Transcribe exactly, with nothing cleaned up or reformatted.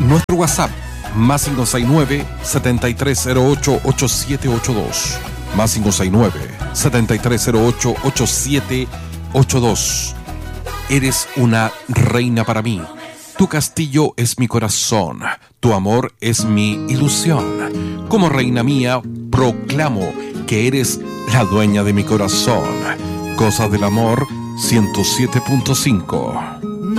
Nuestro WhatsApp, más cinco seis nueve, siete tres cero ocho, ocho siete ocho dos. Más cinco seis nueve, siete tres cero ocho, ocho siete ocho dos. Eres una reina para mí. Tu castillo es mi corazón. Tu amor es mi ilusión. Como reina mía, proclamo que eres la dueña de mi corazón. Cosas del amor, ciento siete punto cinco.